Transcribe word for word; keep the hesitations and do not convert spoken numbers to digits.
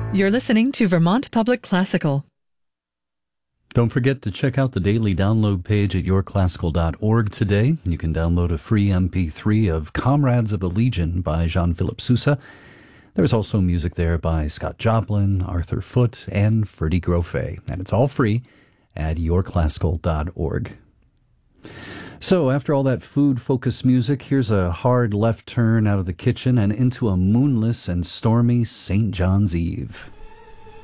You're listening to Vermont Public Classical. Don't forget to check out the daily download page at your classical dot org today. You can download a free M P three of Comrades of the Legion by Jean-Philippe Sousa. There's also music there by Scott Joplin, Arthur Foote, and Ferdy Grofé. And it's all free at your classical dot org. So after all that food-focused music, here's a hard left turn out of the kitchen and into a moonless and stormy Saint John's Eve.